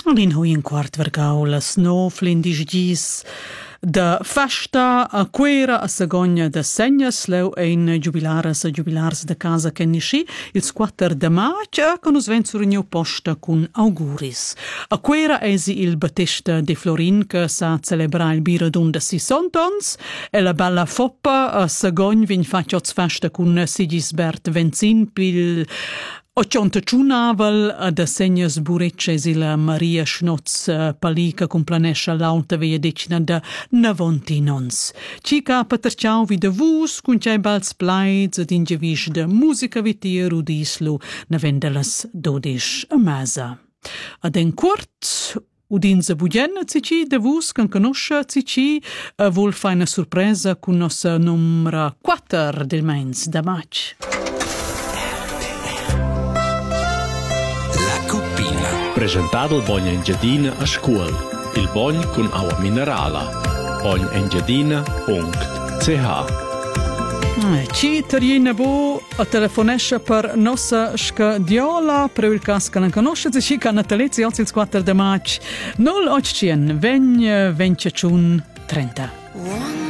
Alin hui in quart vergau las noflin digis da festa a quera a sagogna da segnas leu ein jubilars da casa Kennisci il 4 de maig con us ven sur gneu posta cun auguris. A quera esi il Battista de Florin che sa celebra il biradun da 60 ans e la bella foppa a sagogn vin facioz festa cun Sigisbert Venzin pil 81 navel da segnas burecces la Maria Schnotz palica complanescia l'alta veia decina da 90 ons. Cica paterciau vid vus cun cei bals plaids ad ingevis de musica vitia rudislu na vendelas 12 a mesa. Ad en quart udinza bugen cici de vus can conosce cici vol fa una sorpresa cun nossa numera 4 del mens da maig. Presentato il Bogn Engiadina a scuola, il Bogn con acqua minerale. bognengiadina.ch. Ci tarina bo a telefonescia per nostra scadiola per il cas che non conosce ci che Natalizia oggi il 4 de maig 0800 20 25 30.